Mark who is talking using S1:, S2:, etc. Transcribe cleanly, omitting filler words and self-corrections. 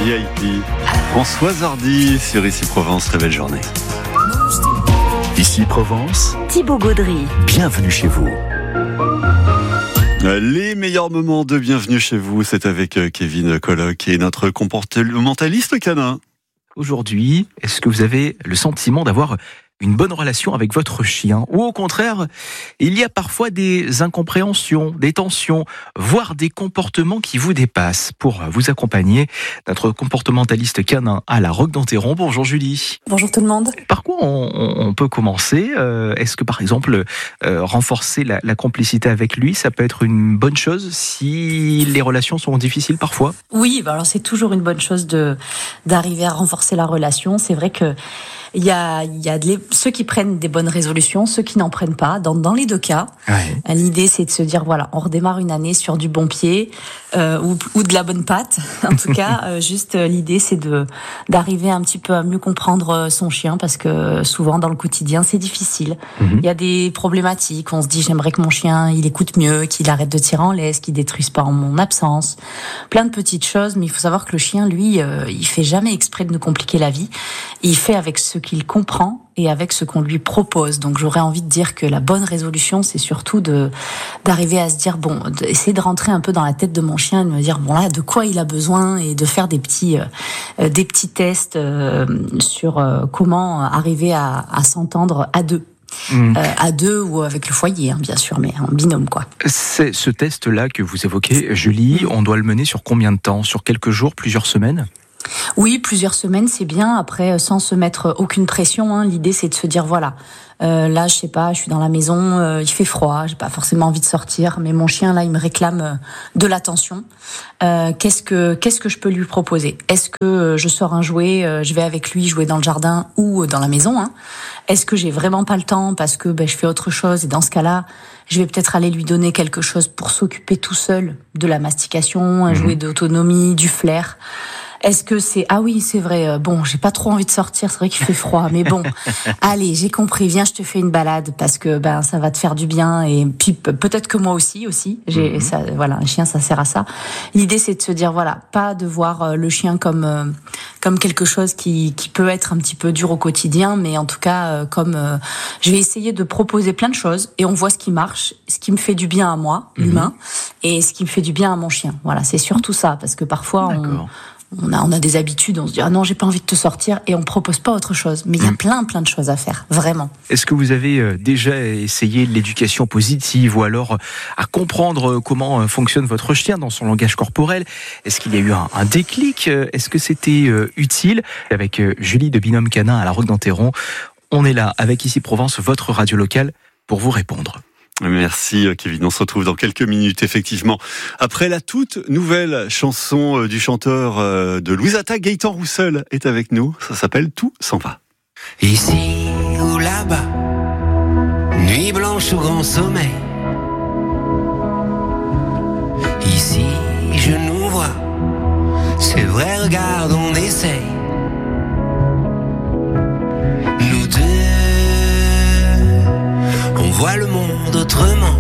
S1: VIP. Françoise Hardy sur Ici Provence, très belle journée.
S2: Ici Provence,
S3: Thibaut Gaudry.
S2: Bienvenue chez vous.
S1: Les meilleurs moments de Bienvenue chez vous, c'est avec Kevin Colloc et notre comportementaliste canin.
S4: Aujourd'hui, est-ce que vous avez le sentiment d'avoir une bonne relation avec votre chien? Ou au contraire, il y a parfois des incompréhensions, des tensions, voire des comportements qui vous dépassent? Pour vous accompagner, notre comportementaliste canin à la Roque d'Enterron. Bonjour Julie.
S5: Bonjour tout le monde.
S4: Par quoi on peut commencer? Est-ce que par exemple, renforcer la complicité avec lui, ça peut être une bonne chose si les relations sont difficiles parfois?
S5: Oui, alors c'est toujours une bonne chose d'arriver à renforcer la relation. C'est vrai que il y a ceux qui prennent des bonnes résolutions, ceux qui n'en prennent pas. Dans les deux cas, ouais. L'idée c'est de se dire voilà, on redémarre une année sur du bon pied ou de la bonne patte. En tout cas, juste l'idée c'est d'arriver un petit peu à mieux comprendre son chien parce que souvent dans le quotidien c'est difficile. Il y a des problématiques. On se dit j'aimerais que mon chien il écoute mieux, qu'il arrête de tirer en laisse, qu'il détruise pas en mon absence. Plein de petites choses, mais il faut savoir que le chien lui, il fait jamais exprès de nous compliquer la vie. Il fait avec ce qu'il comprend et avec ce qu'on lui propose. Donc j'aurais envie de dire que la bonne résolution, c'est surtout d'arriver à se dire bon, d'essayer de rentrer un peu dans la tête de mon chien et de me dire bon là de quoi il a besoin et de faire des petits tests sur comment arriver à s'entendre à deux. À deux ou avec le foyer, bien sûr, mais en binôme, quoi.
S4: C'est ce test-là que vous évoquez, Julie, on doit le mener sur combien de temps? Sur quelques jours, plusieurs semaines?
S5: Oui, plusieurs semaines, c'est bien. Après, sans se mettre aucune pression, l'idée c'est de se dire voilà, là, je sais pas, je suis dans la maison, il fait froid, j'ai pas forcément envie de sortir, mais mon chien là, il me réclame de l'attention. Qu'est-ce que je peux lui proposer? Est-ce que je sors un jouet, je vais avec lui jouer dans le jardin ou dans la maison? Est-ce que j'ai vraiment pas le temps parce que je fais autre chose et dans ce cas-là, je vais peut-être aller lui donner quelque chose pour s'occuper tout seul de la mastication, un jouet d'autonomie, du flair. Est-ce que c'est ah oui c'est vrai bon j'ai pas trop envie de sortir, c'est vrai qu'il fait froid mais bon allez j'ai compris, viens je te fais une balade parce que ça va te faire du bien et puis peut-être que moi aussi j'ai ça, voilà, un chien ça sert à ça. L'idée c'est de se dire voilà, pas de voir le chien comme quelque chose qui peut être un petit peu dur au quotidien, mais en tout cas je vais essayer de proposer plein de choses et on voit ce qui marche, ce qui me fait du bien à moi l'humain et ce qui me fait du bien à mon chien. Voilà, c'est surtout ça parce que parfois on a des habitudes, on se dit ah non j'ai pas envie de te sortir et on propose pas autre chose, mais il y a plein de choses à faire, vraiment.
S4: Est-ce que vous avez déjà essayé l'éducation positive ou alors à comprendre comment fonctionne votre chien dans son langage corporel? Est-ce qu'il y a eu un déclic? Est-ce que c'était utile? Avec Julie de Binôme Canin à la Roque d'Enterron, on est là avec Ici Provence, votre radio locale, pour vous répondre.
S1: Merci Kevin, on se retrouve dans quelques minutes effectivement. Après la toute nouvelle chanson du chanteur de Louise Attaque, Gaëtan Roussel est avec nous, ça s'appelle Tout s'en va.
S6: Ici ou là-bas, nuit blanche ou grand sommeil, ici je nous vois, c'est vrai regarde on essaye, nous deux on voit le monde autrement.